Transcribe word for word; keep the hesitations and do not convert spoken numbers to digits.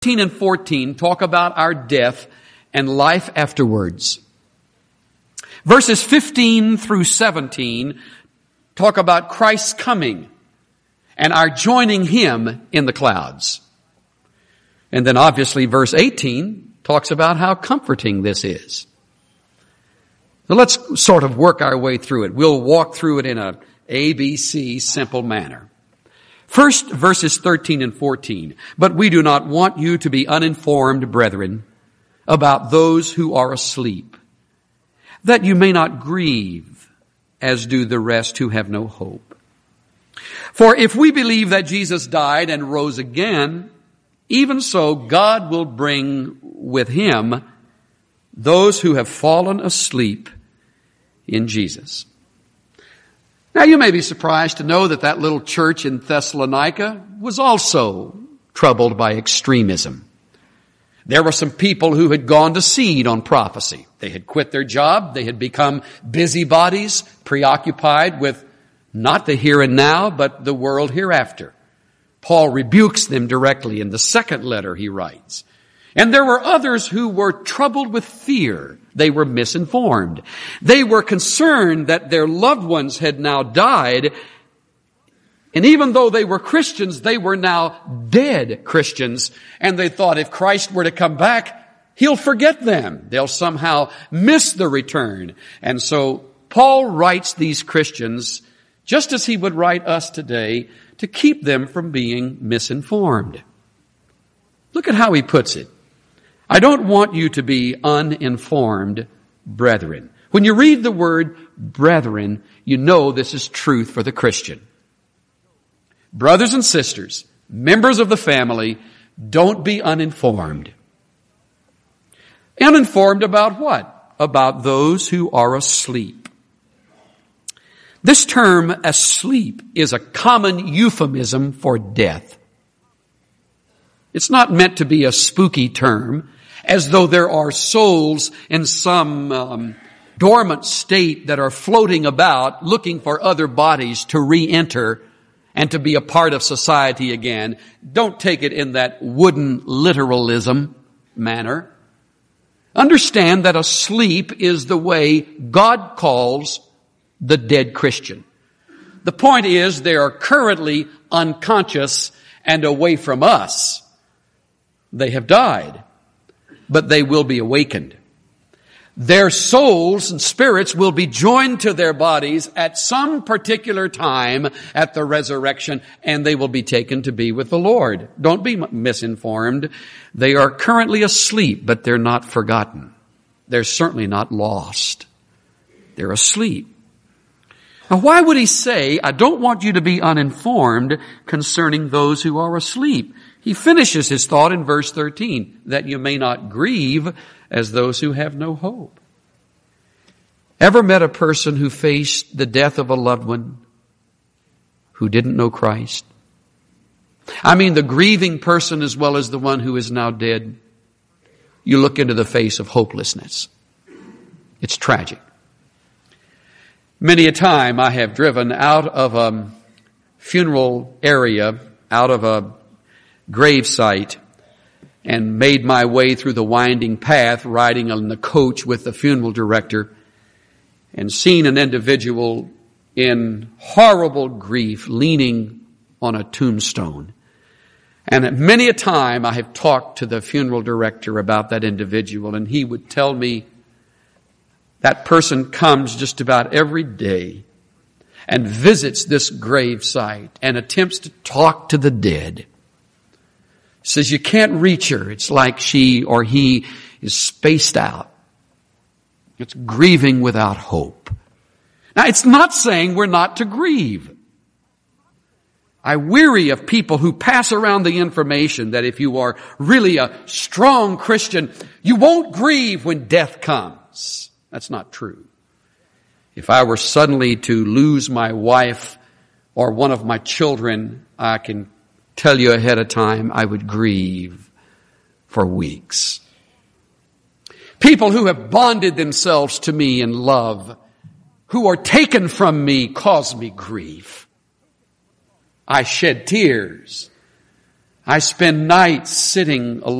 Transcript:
thirteen and fourteen talk about our death and life afterwards. Verses fifteen through seventeen talk about Christ's coming and our joining Him in the clouds. And then obviously verse eighteen talks about how comforting this is. So let's sort of work our way through it. We'll walk through it in a A B C simple manner. First, verses thirteen and fourteen. But we do not want you to be uninformed, brethren, about those who are asleep, that you may not grieve, as do the rest who have no hope. For if we believe that Jesus died and rose again, even so God will bring with Him those who have fallen asleep in Jesus. Now you may be surprised to know that that little church in Thessalonica was also troubled by extremism. There were some people who had gone to seed on prophecy. They had quit their job. They had become busybodies, preoccupied with not the here and now, but the world hereafter. Paul rebukes them directly in the second letter he writes. And there were others who were troubled with fear. They were misinformed. They were concerned that their loved ones had now died. And even though they were Christians, they were now dead Christians. And they thought if Christ were to come back, He'll forget them. They'll somehow miss the return. And so Paul writes these Christians, just as he would write us today, to keep them from being misinformed. Look at how he puts it. I don't want you to be uninformed, brethren. When you read the word brethren, you know this is truth for the Christian. Brothers and sisters, members of the family, don't be uninformed. Uninformed about what? About those who are asleep. This term, asleep, is a common euphemism for death. It's not meant to be a spooky term, as though there are souls in some um, dormant state that are floating about looking for other bodies to re-enter and to be a part of society again. Don't take it in that wooden literalism manner. Understand that asleep is the way God calls the dead Christian. The point is they are currently unconscious and away from us. They have died, but they will be awakened. Their souls and spirits will be joined to their bodies at some particular time at the resurrection, and they will be taken to be with the Lord. Don't be misinformed. They are currently asleep, but they're not forgotten. They're certainly not lost. They're asleep. Now, why would he say, I don't want you to be uninformed concerning those who are asleep? He finishes his thought in verse thirteen, that you may not grieve as those who have no hope. Ever met a person who faced the death of a loved one who didn't know Christ? I mean, the grieving person as well as the one who is now dead. You look into the face of hopelessness. It's tragic. Many a time I have driven out of a funeral area, out of a grave site, and made my way through the winding path, riding on the coach with the funeral director, and seen an individual in horrible grief leaning on a tombstone. And many a time I have talked to the funeral director about that individual, and he would tell me that person comes just about every day and visits this grave site and attempts to talk to the dead. Says you can't reach her. It's like she or he is spaced out. It's grieving without hope. Now, it's not saying we're not to grieve. I weary of people who pass around the information that if you are really a strong Christian, you won't grieve when death comes. That's not true. If I were suddenly to lose my wife or one of my children, I can tell you ahead of time I would grieve for weeks. People who have bonded themselves to me in love, who are taken from me, cause me grief. I shed tears. I spend nights sitting alone